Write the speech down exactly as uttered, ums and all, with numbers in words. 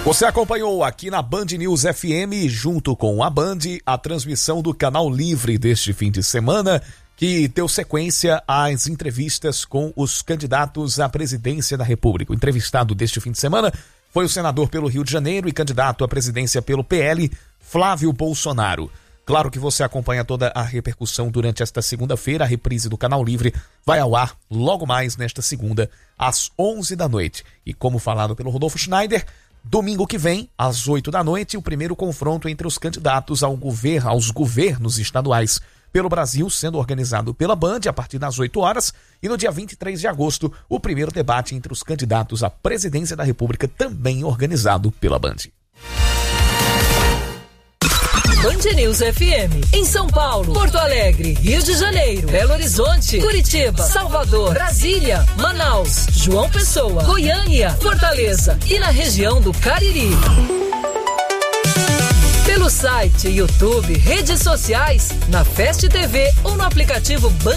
Você acompanhou aqui na Band News F M, junto com a Band, a transmissão do Canal Livre deste fim de semana, que deu sequência às entrevistas com os candidatos à presidência da República. O entrevistado deste fim de semana foi o senador pelo Rio de Janeiro e candidato à presidência pelo P L, Flávio Bolsonaro. Claro que você acompanha toda a repercussão durante esta segunda-feira. A reprise do Canal Livre vai ao ar logo mais nesta segunda, às onze da noite. E como falado pelo Rodolfo Schneider, domingo que vem, às oito da noite, o primeiro confronto entre os candidatos ao governo, aos governos estaduais pelo Brasil, sendo organizado pela Band a partir das oito horas. E no dia vinte e três de agosto, o primeiro debate entre os candidatos à presidência da República, também organizado pela Band. Band News F M, em São Paulo, Porto Alegre, Rio de Janeiro, Belo Horizonte, Curitiba, Salvador, Brasília, Manaus, João Pessoa, Goiânia, Fortaleza e na região do Cariri. Pelo site, YouTube, redes sociais, na Fast T V ou no aplicativo Band